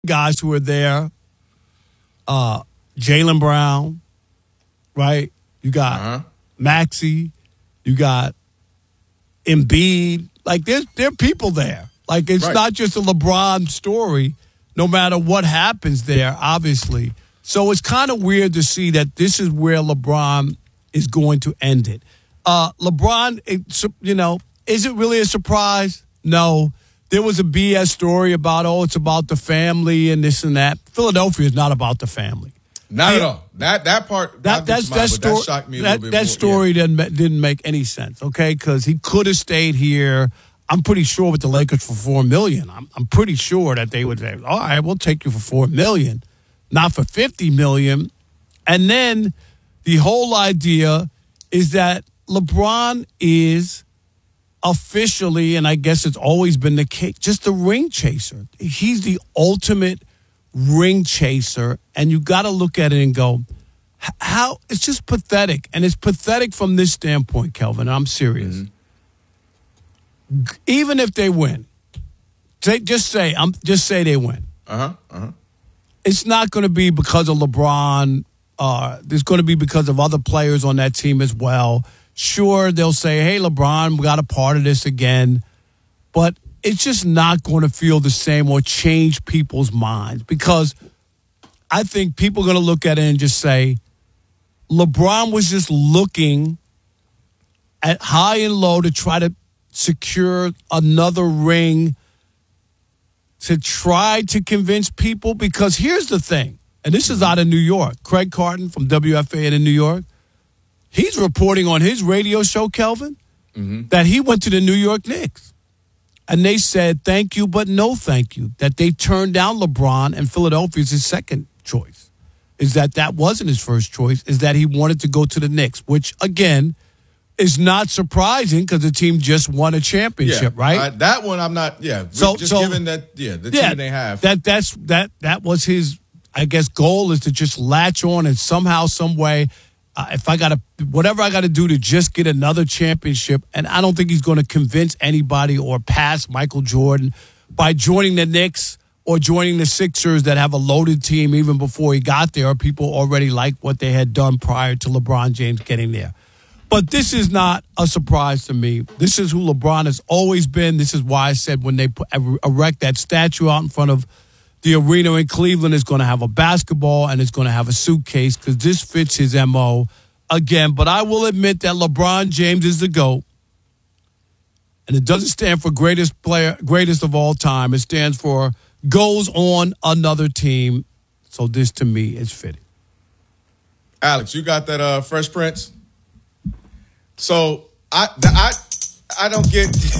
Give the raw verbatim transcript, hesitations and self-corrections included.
guys who were there. Uh, Jaylen Brown, right? You got uh-huh. Maxey. You got Embiid. Like, there's, there are people there. Like, it's right. not just a LeBron story, no matter what happens there, obviously. So it's kind of weird to see that this is where LeBron is going to end it. Uh, LeBron, it, you know, is it really a surprise? No. There was a B S story about, oh, it's about the family and this and that. Philadelphia is not about the family. Not I, at all. That that part, that, that's, smile, that, story, that shocked me a that, little bit that more. story yeah. didn't, didn't make any sense, okay? Because he could have stayed here. I'm pretty sure with the Lakers for four million dollars. I'm, I'm pretty sure that they would say, all right, we'll take you for four million dollars, not for fifty million dollars. And then the whole idea is that LeBron is officially, and I guess it's always been the case, just a ring chaser. He's the ultimate ring chaser, and you got to look at it and go, how, it's just pathetic. And it's pathetic from this standpoint, Kelvin, I'm serious. Mm-hmm. Even if they win, say, just say, I'm just say they win. Uh-huh, uh-huh. It's not going to be because of LeBron. Uh, it's going to be because of other players on that team as well. Sure, they'll say, hey, LeBron, we got a part of this again. But it's just not going to feel the same or change people's minds, because I think people are going to look at it and just say, LeBron was just looking at high and low to try to secure another ring, to try to convince people. Because here's the thing, and this is out of New York. Craig Carton from W F A in New York, he's reporting on his radio show, Kelvin, mm-hmm. that he went to the New York Knicks. And they said, thank you, but no thank you. That they turned down LeBron, and Philadelphia is his second choice. Is that that wasn't his first choice, is that he wanted to go to the Knicks, which, again, is not surprising because the team just won a championship, yeah, right? Uh, that one I'm not, yeah. So, just so, given that, yeah, the yeah, team they have. That, that's, that, that was his, I guess, goal, is to just latch on and somehow, some way, Uh, if I got to, whatever I got to do to just get another championship. And I don't think he's going to convince anybody or pass Michael Jordan by joining the Knicks or joining the Sixers that have a loaded team even before he got there. People already like what they had done prior to LeBron James getting there. But this is not a surprise to me. This is who LeBron has always been. This is why I said when they put, erect that statue out in front of the arena in Cleveland, is going to have a basketball and it's going to have a suitcase, because this fits his M O again. But I will admit that LeBron James is the GOAT. And it doesn't stand for greatest player, greatest of all time. It stands for goes on another team. So this, to me, is fitting. Alex, you got that uh, Fresh Prince? So I, I, I don't get